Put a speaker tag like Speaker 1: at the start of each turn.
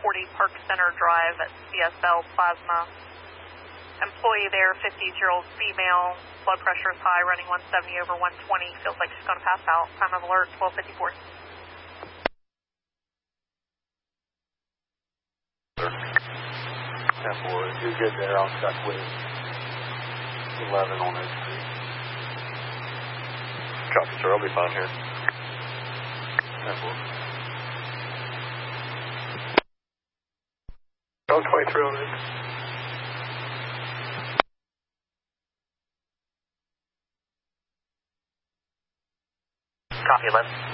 Speaker 1: Park Center Drive at CSL Plasma. Employee there, 50-year-old female, blood pressure is high, running 170 over 120, feels like she's going to pass out. Time of alert, 12:54.
Speaker 2: Temple, if you're good there, I'll check with 11 on this street.
Speaker 3: Copy, sir, I'll be fine here.
Speaker 2: Temple.
Speaker 3: 23 on it.
Speaker 4: Copy, 11.